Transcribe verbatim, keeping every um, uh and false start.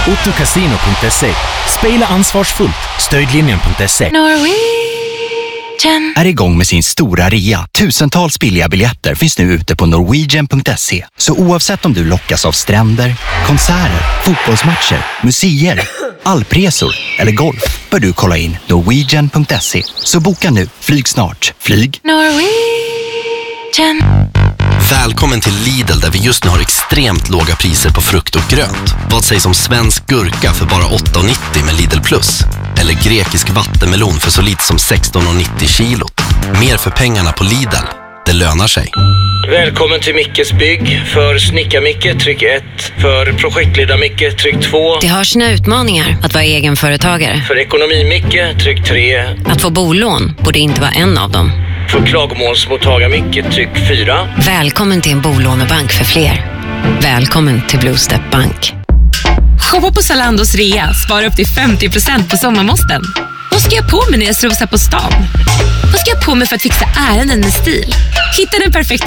otto casino punkt se. Spela ansvarsfullt. Stödlinjen punkt se. Norwegian är igång med sin stora rea. Tusentals billiga biljetter finns nu ute på norwegian punkt se. Så oavsett om du lockas av stränder, konserter, fotbollsmatcher, museer, alpresor eller golf, bör du kolla in norwegian punkt se. Så boka nu. Flyg snart. Flyg Norwegian. Välkommen till Lidl, där vi just nu har extremt låga priser på frukt och grönt. Vad sägs om svensk gurka för bara åtta nittio med Lidl Plus? Eller grekisk vattenmelon för så lite som sexton nittio kilot. Mer för pengarna på Lidl. Det lönar sig. Välkommen till Mickes bygg. För Snicka-Micke, tryck ett. För Projektleda-Micke, tryck två. Det har sina utmaningar att vara egenföretagare. För Ekonomi-Micke, tryck tre. Att få bolån borde inte vara en av dem. För Klagomålsmottagar-Micke, tryck fyra. Välkommen till en bolånebank för fler. Välkommen till Blue Step Bank. Shoppa på Zalandos rea. Spara upp till femtio procent på sommarmåsten. Vad ska jag på mig när jag strosar på stan? Vad ska jag på mig för att fixa ärenden med stil? Hitta den perfekta